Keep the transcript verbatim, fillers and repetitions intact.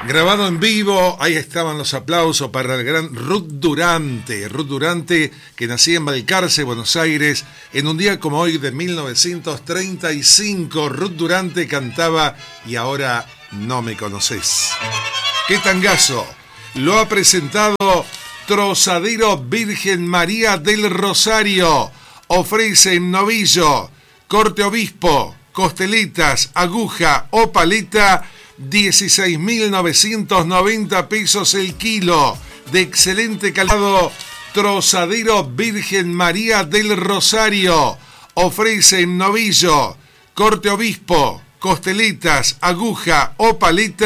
Grabado en vivo, ahí estaban los aplausos para el gran Ruth Durante. Ruth Durante, que nacía en Balcarce, Buenos Aires, en un día como hoy de mil novecientos treinta y cinco. Ruth Durante cantaba Y ahora no me conoces. ¡Qué tangazo! Lo ha presentado Trozadero Virgen María del Rosario. Ofrece en novillo, corte obispo, costelitas, aguja o paleta, dieciséis mil novecientos noventa pesos el kilo. De excelente calidad, Trozadero Virgen María del Rosario. Ofrece en novillo, corte obispo, costelitas, aguja o paleta.